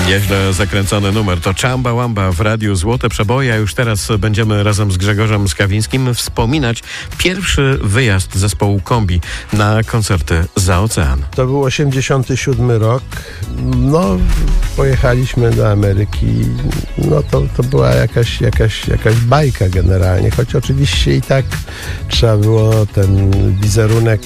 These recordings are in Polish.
Nieźle zakręcony numer. To Chamba Wamba w Radiu Złote Przeboje. A już teraz będziemy razem z Grzegorzem Skawińskim wspominać pierwszy wyjazd zespołu Kombi na koncerty za ocean. To był 87 rok. No, pojechaliśmy do Ameryki. No, to była jakaś bajka generalnie. Choć oczywiście i tak trzeba było ten wizerunek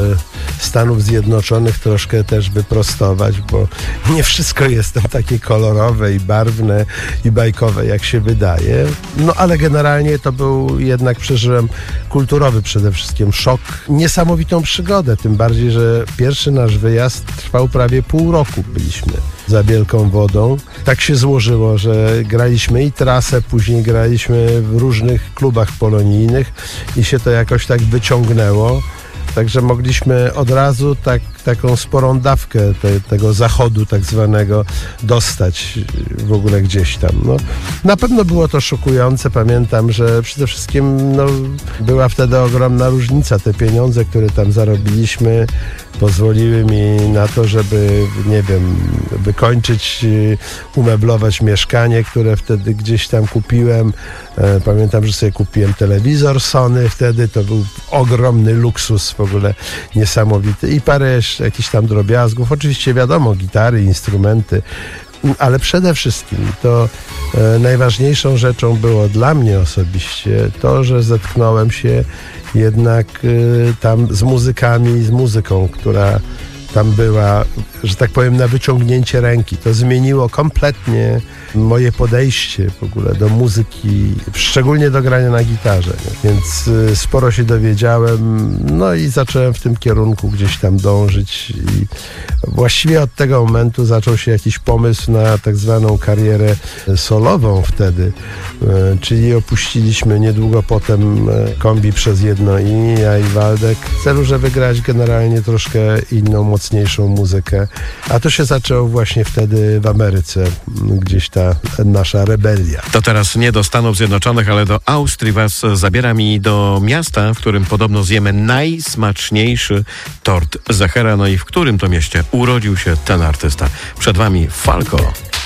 Stanów Zjednoczonych troszkę też wyprostować, bo nie wszystko jest tam takie kolorowe i barwne i bajkowe, jak się wydaje. No ale generalnie to był jednak, przeżyłem kulturowy przede wszystkim szok, niesamowitą przygodę, tym bardziej, że pierwszy nasz wyjazd trwał prawie pół roku. Byliśmy za wielką wodą. Tak się złożyło, że graliśmy i trasę, później graliśmy w różnych klubach polonijnych i się to jakoś tak wyciągnęło. Także mogliśmy od razu taką sporą dawkę tego zachodu tak zwanego dostać w ogóle gdzieś tam. No, na pewno było to szokujące. Pamiętam, że przede wszystkim była wtedy ogromna różnica. Te pieniądze, które tam zarobiliśmy, pozwoliły mi na to, żeby, nie wiem, wykończyć, umeblować mieszkanie, które wtedy gdzieś tam kupiłem. Pamiętam, że sobie kupiłem telewizor Sony wtedy. To był ogromny luksus w ogóle, niesamowity. I parę jakichś tam drobiazgów. Oczywiście wiadomo, gitary, instrumenty. Ale przede wszystkim to najważniejszą rzeczą było dla mnie osobiście to, że zetknąłem się jednak tam z muzykami, z muzyką, która tam była, że tak powiem, na wyciągnięcie ręki. To zmieniło kompletnie moje podejście w ogóle do muzyki, szczególnie do grania na gitarze. Nie? Więc sporo się dowiedziałem, no i zacząłem w tym kierunku gdzieś tam dążyć i właściwie od tego momentu zaczął się jakiś pomysł na tak zwaną karierę solową wtedy, czyli opuściliśmy niedługo potem Kombi przez jedno i ja i Waldek w celu, żeby grać generalnie troszkę inną, mocniejszą muzykę. A to się zaczęło właśnie wtedy w Ameryce, gdzieś ta nasza rebelia. To teraz nie do Stanów Zjednoczonych, ale do Austrii was zabieram i do miasta, w którym podobno zjemy najsmaczniejszy tort Zachera. No i w którym to mieście urodził się ten artysta. Przed wami Falco.